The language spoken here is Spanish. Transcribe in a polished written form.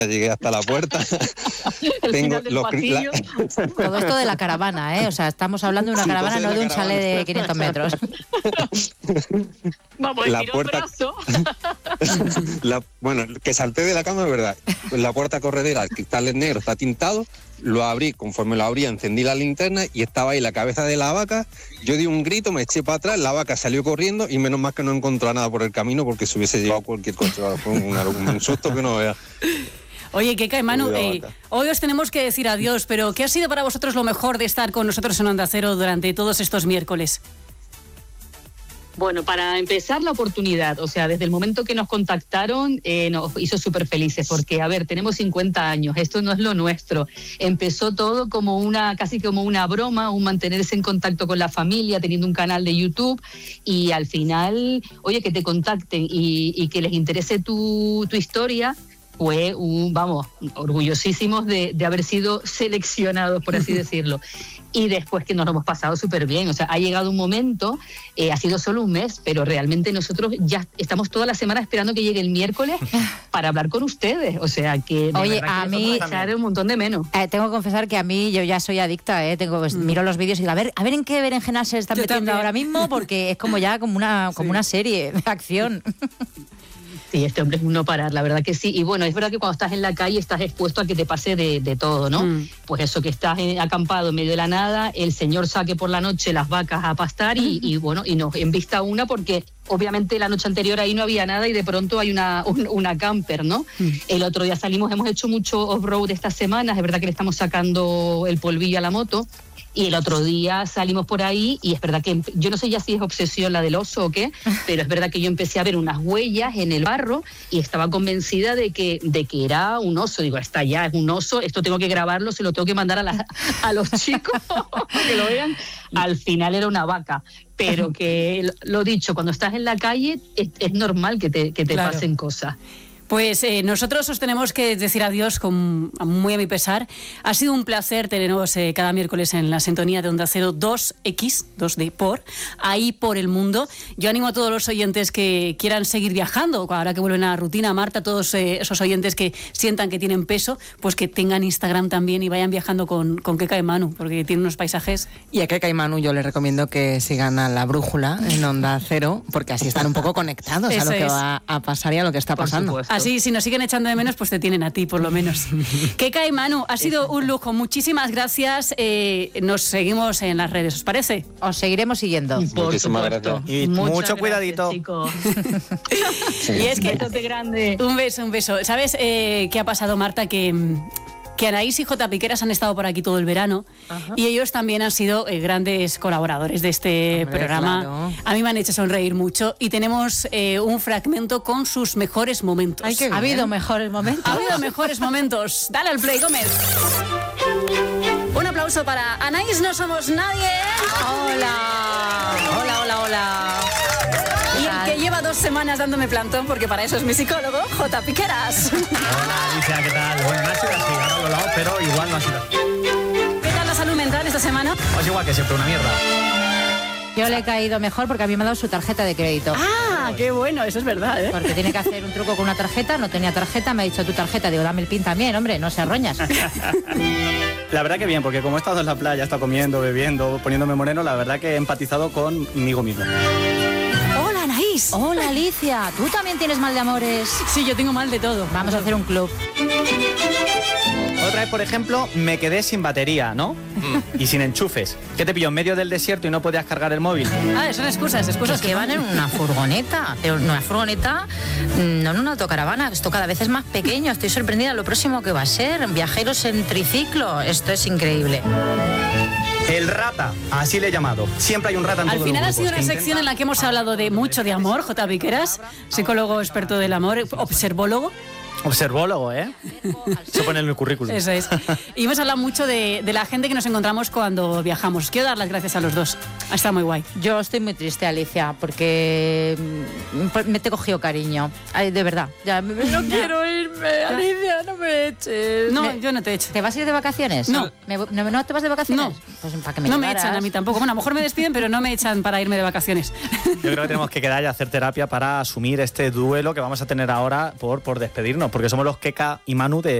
llegué hasta la puerta. Tengo Todo esto de la caravana, ¿eh? O sea, estamos hablando de una caravana, no de un chalet de 500 metros. Vamos, la puerta... Bueno, que salté de la cama, es verdad. La puerta corredera, el cristal es negro, está tintado. Lo abrí, conforme lo abrí, encendí la linterna y estaba ahí la cabeza de la vaca. Yo di un grito, me eché para atrás, la vaca salió corriendo y menos mal que no encontró nada por el camino porque se hubiese llevado cualquier cosa. Fue un susto que no veas. Oye, Keka, Manu, hoy os tenemos que decir adiós, pero ¿qué ha sido para vosotros lo mejor de estar con nosotros en Onda Cero durante todos estos miércoles? Bueno, para empezar, la oportunidad, o sea, desde el momento que nos contactaron, nos hizo súper felices, porque, a ver, tenemos 50 años, esto no es lo nuestro. Empezó todo como casi como una broma, un mantenerse en contacto con la familia, teniendo un canal de YouTube, y al final, oye, que te contacten y que les interese tu historia, fue orgullosísimos de haber sido seleccionados, por así decirlo. Y después que nos lo hemos pasado súper bien. O sea, ha llegado un momento, ha sido solo un mes, pero realmente nosotros ya estamos toda la semana esperando que llegue el miércoles para hablar con ustedes. O sea, que oye, a mí echar un montón de menos. Tengo que confesar que a mí yo ya soy adicta, miro los vídeos y digo, a ver en qué berenjenas se están metiendo ahora mismo, porque es como una serie de acción. Sí, este hombre es un no parar, la verdad que sí. Y bueno, es verdad que cuando estás en la calle estás expuesto a que te pase de todo, ¿no? Pues eso, que estás acampado en medio de la nada, el señor saque por la noche las vacas a pastar y nos envista una porque obviamente la noche anterior ahí no había nada y de pronto hay una camper, ¿no? El otro día hemos hecho mucho off-road estas semanas, es verdad que le estamos sacando el polvillo a la moto. Y el otro día salimos por ahí y es verdad que yo no sé ya si es obsesión la del oso o qué, pero es verdad que yo empecé a ver unas huellas en el barro y estaba convencida de que era un oso. Digo, está ya, es un oso, esto tengo que grabarlo, se lo tengo que mandar a los chicos que lo vean. Al final era una vaca. Pero que, lo dicho, cuando estás en la calle es normal que te pasen cosas. Pues nosotros os tenemos que decir adiós muy a mi pesar. Ha sido un placer teneros cada miércoles en la sintonía de Onda Cero 2X, 2D por, ahí por el mundo. Yo animo a todos los oyentes que quieran seguir viajando, ahora que vuelven a la rutina, Marta, todos esos oyentes que sientan que tienen peso, pues que tengan Instagram también y vayan viajando con Keka y Manu, porque tienen unos paisajes. Y a Keka y Manu yo les recomiendo que sigan a La Brújula en Onda Cero, porque así están un poco conectados a lo que va a pasar y a lo que está pasando. Así, si nos siguen echando de menos, pues te tienen a ti, por lo menos. Keka y Manu, ha sido un lujo. Muchísimas gracias. Nos seguimos en las redes, ¿os parece? Os seguiremos siguiendo. Muchísimas gracias. Y mucho cuidadito. Sí. Y es que... grande. Un beso. ¿Sabes qué ha pasado, Marta? Que Anaís y J. Piqueras han estado por aquí todo el verano. Ajá. Y ellos también han sido grandes colaboradores de este programa. Claro. A mí me han hecho sonreír mucho y tenemos un fragmento con sus mejores momentos. Ay, ¿ha habido mejores momentos? Ha habido mejores momentos. Dale al play, Gómez. Un aplauso para Anaís, no somos nadie. Hola. Y el que lleva 2 semanas dándome plantón, porque para eso es mi psicólogo, J. Piqueras. Hola, Alicia, ¿qué tal? Bueno, no ha sido así, ahora lo he hablado, pero igual no ha sido así. ¿Qué tal la salud mental esta semana? Pues igual que siempre, una mierda. Yo le he caído mejor porque a mí me ha dado su tarjeta de crédito. ¡Ah, qué bueno! Eso es verdad, ¿eh? Porque tiene que hacer un truco con una tarjeta, no tenía tarjeta, me ha dicho tu tarjeta. Digo, dame el PIN también, hombre, no se arroñas. La verdad que bien, porque como he estado en la playa, he estado comiendo, bebiendo, poniéndome moreno, la verdad que he empatizado conmigo mismo. ¡Hola, Anaís! Hola, Alicia. ¿Tú también tienes mal de amores? Sí, yo tengo mal de todo. Vamos a hacer un club. Otra vez, por ejemplo, me quedé sin batería, ¿no? Y sin enchufes. ¿Qué te pilló en medio del desierto y no podías cargar el móvil? Ah, son excusas que van en una furgoneta. Una furgoneta, no en una autocaravana. Esto cada vez es más pequeño. Estoy sorprendida. Lo próximo que va a ser viajeros en triciclo. Esto es increíble. El rata, así le he llamado. Siempre hay un rata en todos los grupos. Al final ha sido una sección en la que hemos hablado de mucho de amor, J. Piqueras, psicólogo experto del amor, observólogo. Observólogo, ¿eh? Se pone en el currículum. Eso es. Y hemos hablado mucho de la gente que nos encontramos cuando viajamos. Quiero dar las gracias a los dos. Ha estado muy guay. Yo estoy muy triste, Alicia, porque me te he cogido cariño. Ay, de verdad. Ya, no quiero irme, Alicia, no me eches. No, yo no te echo. ¿Te vas a ir de vacaciones? No. ¿No te vas de vacaciones? No. Pues para que me no me llevaras. echan a mí tampoco. Bueno, a lo mejor me despiden, pero no me echan para irme de vacaciones. Yo creo que tenemos que quedar y hacer terapia para asumir este duelo que vamos a tener ahora por despedirnos, porque somos los Keka y Manu de